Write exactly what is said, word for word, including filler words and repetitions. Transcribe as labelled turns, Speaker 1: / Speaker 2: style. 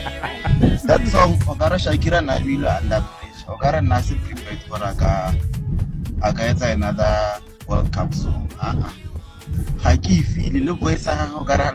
Speaker 1: That song, Ogara Shakira Nabila and that bridge. Ogara Nasi prepared for Aga Agaeta another World Cup song. Uh-uh. Haki feel, look where Ogara